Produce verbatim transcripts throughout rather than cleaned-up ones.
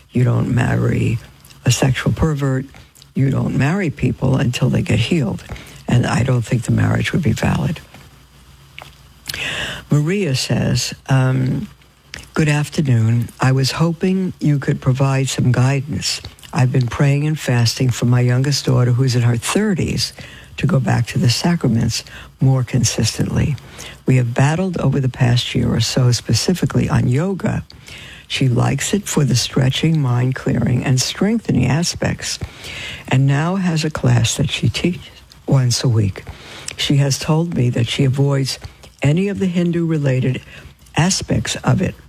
You don't marry a sexual pervert. You don't marry people until they get healed. And I don't think the marriage would be valid. Maria says, um, good afternoon. I was hoping you could provide some guidance. I've been praying and fasting for my youngest daughter, who's in her thirties, to go back to the sacraments more consistently. We have battled over the past year or so specifically on yoga. She likes it for the stretching, mind-clearing, and strengthening aspects, and now has a class that she teaches once a week. She has told me that she avoids any of the Hindu-related aspects of it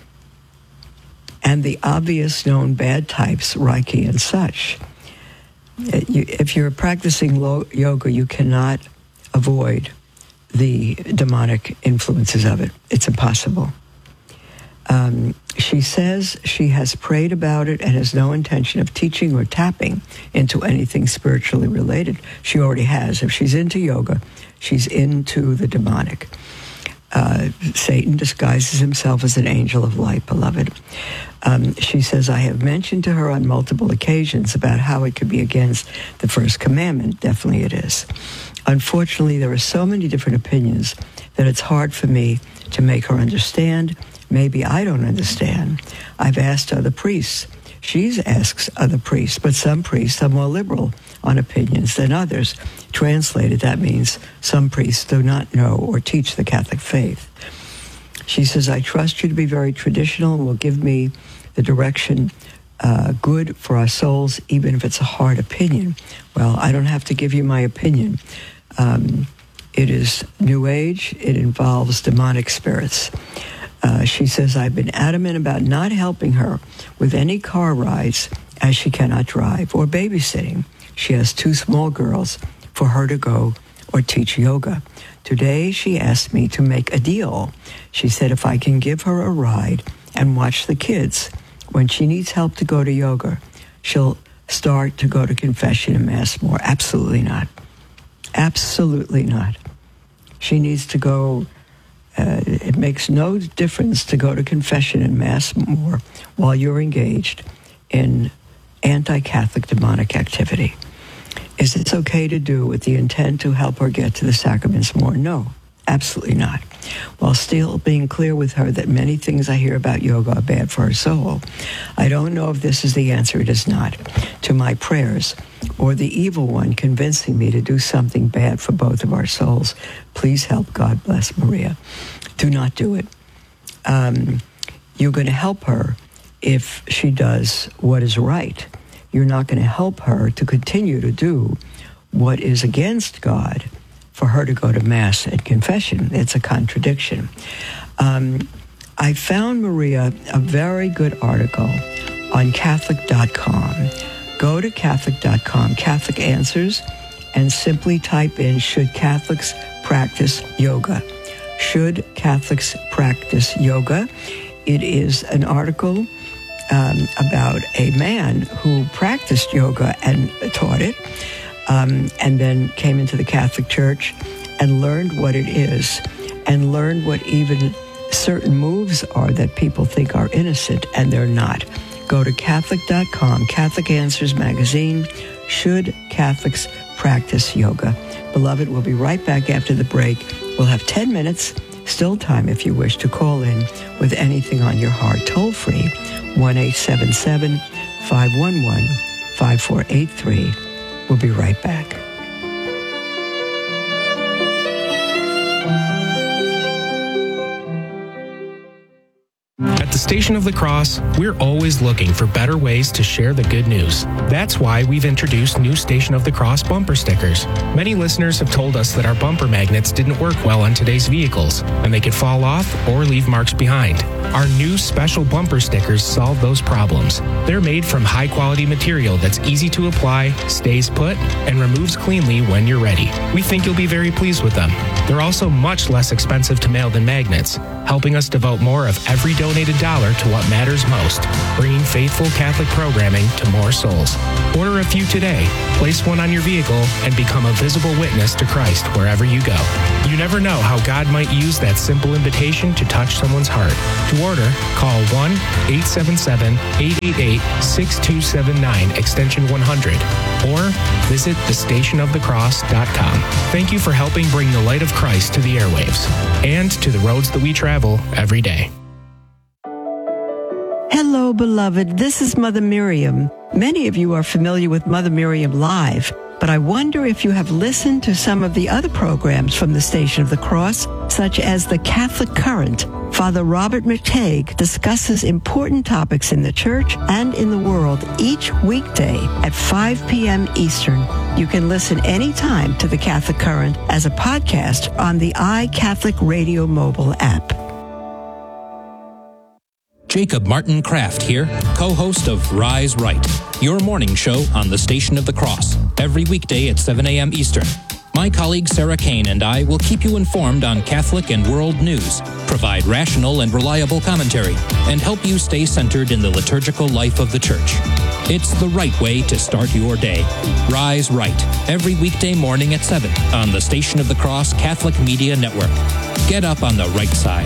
and the obvious known bad types, Reiki and such. If you're practicing yoga, you cannot avoid the demonic influences of it. It's impossible. Um, she says she has prayed about it and has no intention of teaching or tapping into anything spiritually related. She already has. If she's into yoga, she's into the demonic. Uh, Satan disguises himself as an angel of light, beloved. Um, she says, I have mentioned to her on multiple occasions about how it could be against the first commandment. Definitely it is. Unfortunately, there are so many different opinions that it's hard for me to make her understand. Maybe I don't understand. I've asked other priests. She asks other priests, but some priests are more liberal on opinions than others. Translated, that means some priests do not know or teach the Catholic faith. She says, I trust you to be very traditional and will give me the direction uh, good for our souls, even if it's a hard opinion. Well, I don't have to give you my opinion. Um, it is New Age. It involves demonic spirits. Uh, she says, I've been adamant about not helping her with any car rides as she cannot drive or babysitting. She has two small girls for her to go or teach yoga. Today, she asked me to make a deal. She said if I can give her a ride and watch the kids, when she needs help to go to yoga, she'll start to go to confession and Mass more. Absolutely not. Absolutely not. She needs to go... Uh, it makes no difference to go to confession and Mass more while you're engaged in anti-Catholic demonic activity. Is this okay to do with the intent to help her get to the sacraments more? No, absolutely not. While still being clear with her that many things I hear about yoga are bad for her soul, I don't know if this is the answer. It is not. To my prayers, or the evil one convincing me to do something bad for both of our souls. Please help. God bless, Maria. Do not do it. Um, you're going to help her if she does what is right. You're not going to help her to continue to do what is against God for her to go to Mass and confession. It's a contradiction. Um, I found, Maria, a very good article on Catholic dot com. Go to Catholic dot com, Catholic Answers, and simply type in, should Catholics practice yoga? Should Catholics practice yoga? It is an article um, about a man who practiced yoga and taught it, um, and then came into the Catholic Church and learned what it is, and learned what even certain moves are that people think are innocent, and they're not. Go to Catholic dot com, Catholic Answers magazine, should Catholics practice yoga? Beloved, we'll be right back after the break. We'll have ten minutes, still time if you wish to call in with anything on your heart. Toll free, one eight seven seven, five one one, five four eight three. We'll be right back. At the Station of the Cross, we're always looking for better ways to share the good news. That's why we've introduced new Station of the Cross bumper stickers. Many listeners have told us that our bumper magnets didn't work well on today's vehicles, and they could fall off or leave marks behind. Our new special bumper stickers solve those problems. They're made from high-quality material that's easy to apply, stays put, and removes cleanly when you're ready. We think you'll be very pleased with them. They're also much less expensive to mail than magnets, helping us devote more of every donated dollar dollar to what matters most, bringing faithful Catholic programming to more souls. Order a few today, place one on your vehicle, and become a visible witness to Christ wherever you go. You never know how God might use that simple invitation to touch someone's heart. To order, call one eight seven seven, eight eight eight, six two seven nine, extension one hundred, or visit the station of the cross dot com. Thank you for helping bring the light of Christ to the airwaves and to the roads that we travel every day. Hello, beloved. This is Mother Miriam. Many of you are familiar with Mother Miriam Live, but I wonder if you have listened to some of the other programs from the Station of the Cross, such as The Catholic Current. Father Robert McTague discusses important topics in the church and in the world each weekday at five p.m. Eastern. You can listen anytime to The Catholic Current as a podcast on the iCatholic Radio mobile app. Jacob Martin Kraft here, co-host of Rise Right, your morning show on the Station of the Cross, every weekday at seven a.m. Eastern. My colleague Sarah Kane and I will keep you informed on Catholic and world news, provide rational and reliable commentary, and help you stay centered in the liturgical life of the Church. It's the right way to start your day. Rise Right, every weekday morning at seven on the Station of the Cross Catholic Media Network. Get up on the right side.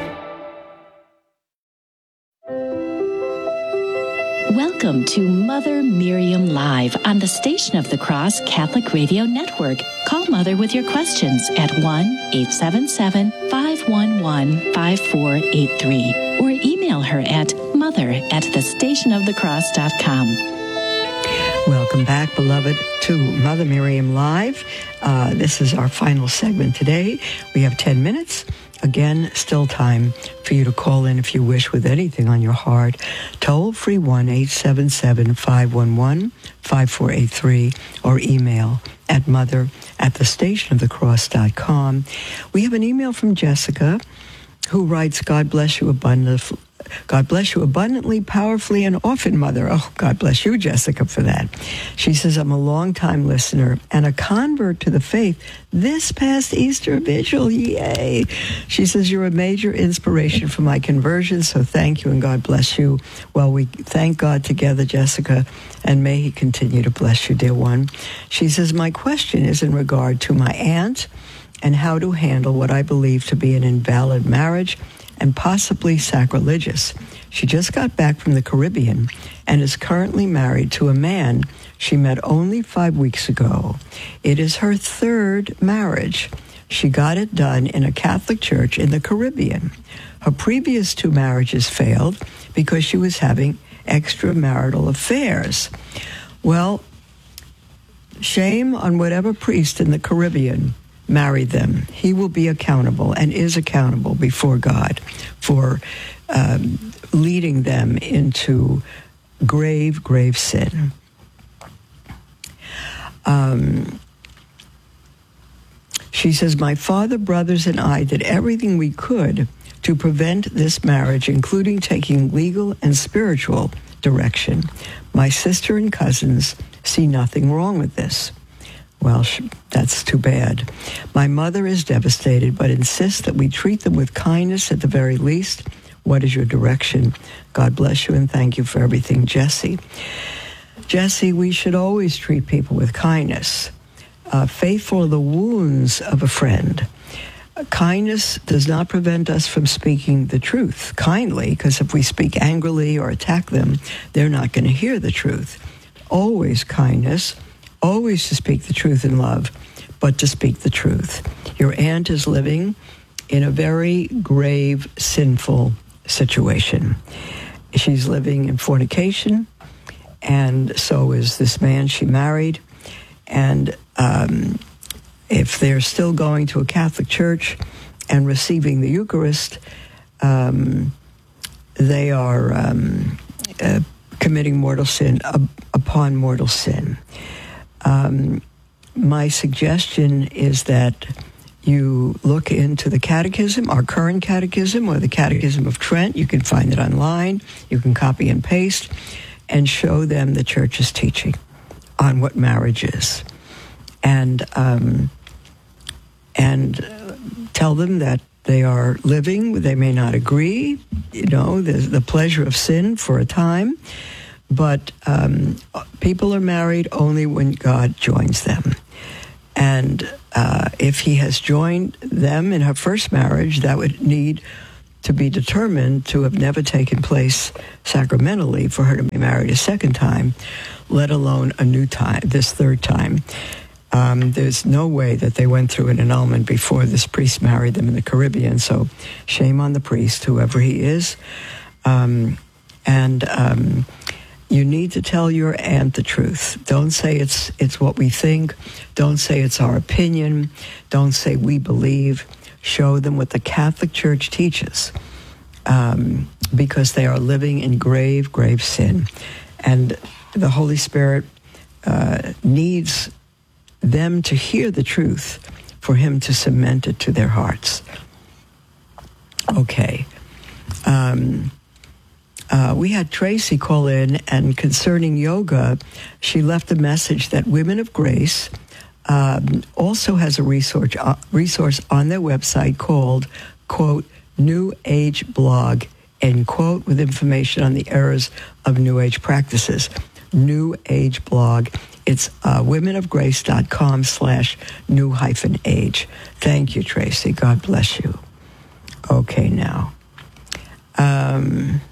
Welcome to Mother Miriam Live on the Station of the Cross Catholic Radio Network. Call Mother with your questions at one eight seven seven, five one one, five four eight three or email her at mother at the station of the cross dot com. Welcome back, beloved, to Mother Miriam Live. Uh, this is our final segment today. We have ten minutes. Again, still time for you to call in if you wish with anything on your heart. Toll free one eight seven seven, five one one, five four eight three or email at mother at the station of the cross dot com. We have an email from Jessica who writes, God bless you abundantly. God bless you abundantly, powerfully, and often, Mother. Oh, God bless you, Jessica, for that. She says, I'm a long-time listener and a convert to the faith this past Easter Vigil. Yay! She says, you're a major inspiration for my conversion, so thank you and God bless you. Well, we thank God together, Jessica, and may he continue to bless you, dear one. She says, my question is in regard to my aunt and how to handle what I believe to be an invalid marriage and possibly sacrilegious. She just got back from the Caribbean and is currently married to a man she met only five weeks ago. It is her third marriage. She got it done in a Catholic church in the Caribbean. Her previous two marriages failed because she was having extramarital affairs. Well, shame on whatever priest in the Caribbean married them. He will be accountable and is accountable before God for um, leading them into grave, grave sin. Um, she says, my father, brothers, and I did everything we could to prevent this marriage, including taking legal and spiritual direction. My sister and cousins see nothing wrong with this. Well, that's too bad. My mother is devastated, but insists that we treat them with kindness at the very least. What is your direction? God bless you and thank you for everything, Jesse. Jesse, we should always treat people with kindness. Uh, faithful are the wounds of a friend. Uh, kindness does not prevent us from speaking the truth kindly, because if we speak angrily or attack them, they're not going to hear the truth. Always kindness. Always to speak the truth in love, but to speak the truth. Your aunt is living in a very grave, sinful situation. She's living in fornication, and so is this man she married. And um, if they're still going to a Catholic church and receiving the Eucharist, um, they are um, uh, committing mortal sin up, upon mortal sin. Um, my suggestion is that you look into the catechism, our current catechism, or the Catechism of Trent. You can find it online. You can copy and paste and show them the Church's teaching on what marriage is. And, um, and tell them that They are living. They may not agree. You know, there's the pleasure of sin for a time. But um, people are married only when God joins them. And uh, if he has joined them in her first marriage, that would need to be determined to have never taken place sacramentally for her to be married a second time, let alone a new time, this third time. Um, there's no way that they went through an annulment before this priest married them in the Caribbean, so shame on the priest, whoever he is. Um, and um, you need to tell your aunt the truth. Don't say it's it's what we think. Don't say it's our opinion. Don't say we believe. Show them what the Catholic Church teaches, um, because they are living in grave, grave sin. And the Holy Spirit uh, needs them to hear the truth for him to cement it to their hearts. Okay. Um, uh, we had Tracy call in, and concerning yoga, she left a message that Women of Grace um, also has a resource, uh, resource on their website called, quote, New Age Blog, end quote, with information on the errors of New Age practices. New Age Blog. It's uh, womenofgrace.com slash new hyphen age. Thank you, Tracy. God bless you. Okay, now. Um,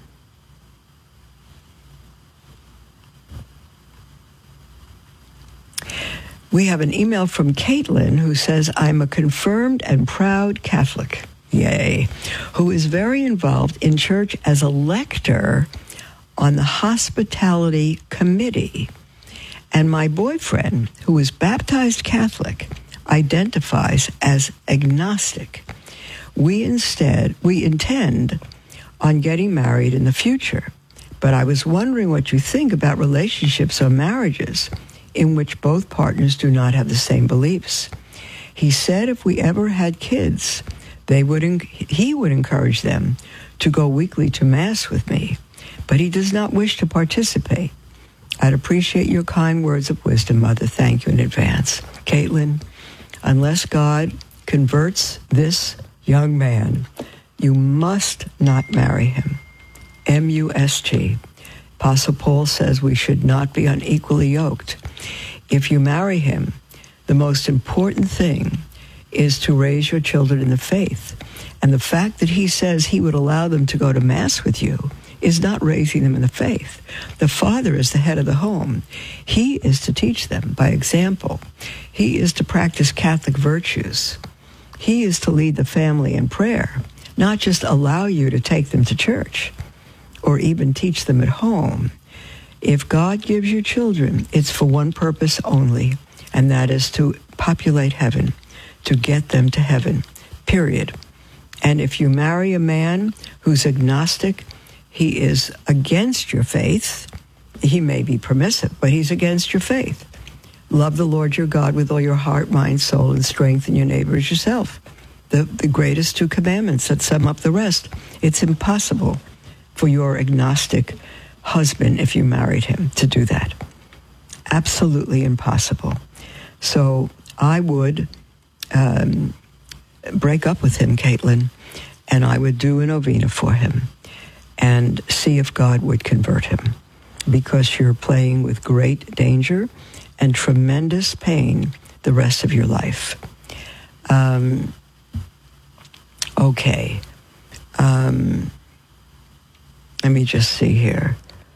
we have an email from Caitlin who says, I'm a confirmed and proud Catholic, yay, who is very involved in church as a lector on the hospitality committee. And my boyfriend, who is baptized Catholic, identifies as agnostic. We instead, we intend on getting married in the future. But I was wondering what you think about relationships or marriages in which both partners do not have the same beliefs. He said if we ever had kids, they would en- he would encourage them to go weekly to Mass with me, but he does not wish to participate. I'd appreciate your kind words of wisdom, Mother. Thank you in advance. Caitlin, unless God converts this young man, you must not marry him. M U S T. Apostle Paul says we should not be unequally yoked. If you marry him, the most important thing is to raise your children in the faith. And the fact that he says he would allow them to go to Mass with you is not raising them in the faith. The father is the head of the home. He is to teach them by example. He is to practice Catholic virtues. He is to lead the family in prayer, not just allow you to take them to church or even teach them at home. If God gives you children, it's for one purpose only, and that is to populate heaven, to get them to heaven, period. And if you marry a man who's agnostic, he is against your faith. He may be permissive, but he's against your faith. Love the Lord your God with all your heart, mind, soul, and strength, and your neighbor as yourself. The, the greatest two commandments that sum up the rest. It's impossible for your agnostic husband, if you married him, to do that. Absolutely impossible. So I would um, break up with him, Caitlin, and I would do a novena for him and see if God would convert him, because you're playing with great danger and tremendous pain the rest of your life. Um, okay. Um, let me just see here.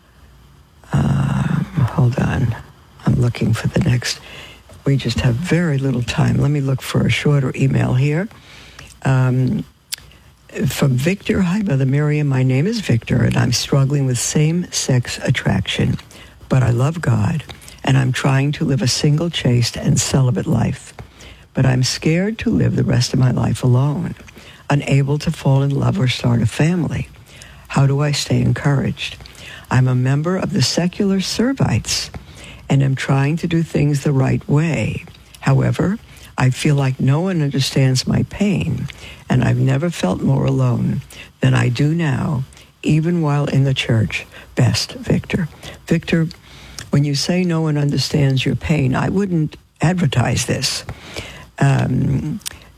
Um, hold on. I'm looking for the next. We just have very little time. Let me look for a shorter email here. Um, From Victor, hi, Mother Miriam. My name is Victor, and I'm struggling with same-sex attraction. But I love God, and I'm trying to live a single, chaste, and celibate life. But I'm scared to live the rest of my life alone, unable to fall in love or start a family. How do I stay encouraged? I'm a member of the secular Servites, and am trying to do things the right way. However, I feel like no one understands my pain, and I've never felt more alone than I do now, even while in the church. Best, Victor. Victor, when you say no one understands your pain, I wouldn't advertise this. Um,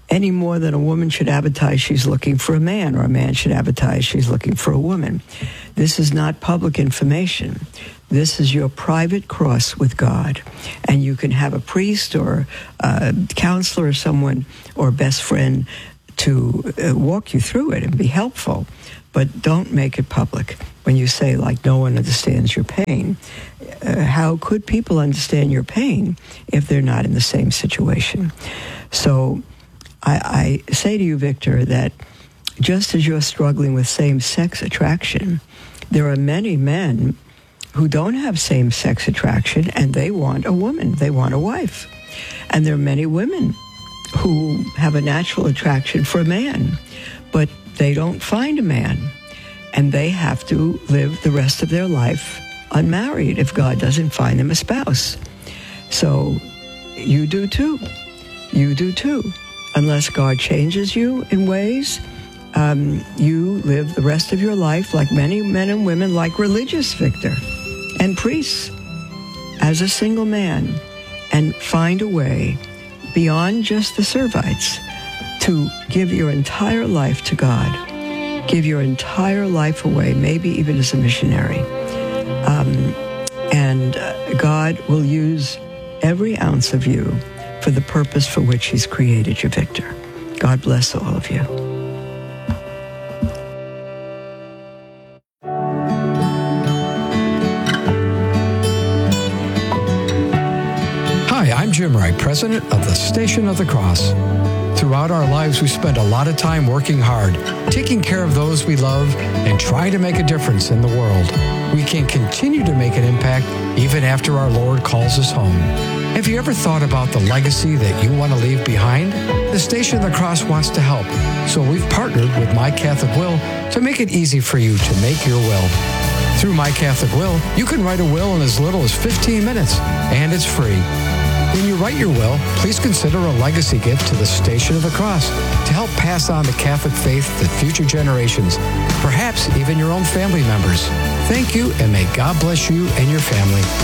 any more than a woman should advertise she's looking for a man, or a man should advertise she's looking for a woman. This is not public information. This is your private cross with God. And you can have a priest or a counselor or someone or best friend to uh, walk you through it and be helpful. But don't make it public. When you say, like, no one understands your pain, uh, how could people understand your pain if they're not in the same situation? So I, I say to you, Victor, that just as you're struggling with same-sex attraction, there are many men who don't have same-sex attraction, and they want a woman. They want a wife. And there are many women who have a natural attraction for a man, but they don't find a man. And they have to live the rest of their life unmarried if God doesn't find them a spouse. So you do too. You do too. Unless God changes you in ways, um, you live the rest of your life like many men and women, like religious, Victor, and priests, as a single man, and find a way beyond just the Servites to give your entire life to God. Give your entire life away, maybe even as a missionary. Um, and uh, God will use every ounce of you for the purpose for which he's created you, Victor. God bless all of you. Hi, I'm Jim Wright, president of the Station of the Cross. Throughout our lives, we spend a lot of time working hard, taking care of those we love, and trying to make a difference in the world. We can continue to make an impact even after our Lord calls us home. Have you ever thought about the legacy that you want to leave behind? The Station of the Cross wants to help, so we've partnered with My Catholic Will to make it easy for you to make your will. Through My Catholic Will, you can write a will in as little as fifteen minutes, and it's free. When you write your will, please consider a legacy gift to the Station of the Cross to help pass on the Catholic faith to future generations, perhaps even your own family members. Thank you, and may God bless you and your family.